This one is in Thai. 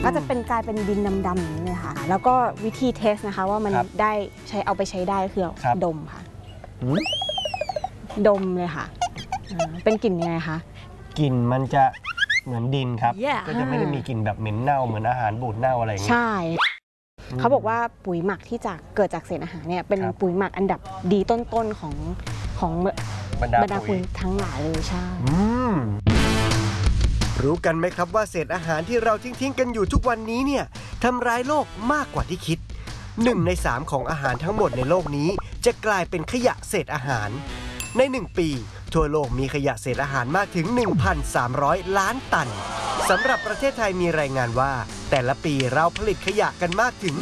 ก็จะเป็นกลายเป็นดินดำๆอย่างนี้เลยค่ะแล้วก็วิธีเทสนะคะว่ามันได้เอาไปใช้ได้คือดมค่ะดมเลยค่ะเป็นกลิ่นยังไงคะกลิ่นมันจะเหมือนดินครับก็จะไม่ได้มีกลิ่นแบบเหม็นเน่าเหมือนอาหารบูดเน่าอะไรอย่างนี้ใช่เขาบอกว่าปุ๋ยหมักที่จะเกิดจากเศษอาหารเนี่ยเป็นปุ๋ยหมักอันดับดีต้นๆของบรรดาปุ๋ยทั้งหลายเลยใช่รู้กันไหมครับว่าเศษอาหารที่เราทิ้งกันอยู่ทุกวันนี้เนี่ยทำร้ายโลกมากกว่าที่คิด1 ใน 3ของอาหารทั้งหมดในโลกนี้จะกลายเป็นขยะเศษอาหารใน1 ปีทั่วโลกมีขยะเศษอาหารมากถึง 1,300 ล้านตันสำหรับประเทศไทยมีรายงานว่าแต่ละปีเราผลิตขยะกันมากถึง